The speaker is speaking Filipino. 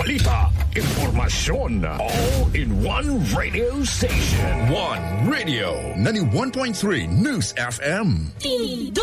balita, impormasyon, all in one radio station. One Radio 91.3 News FM.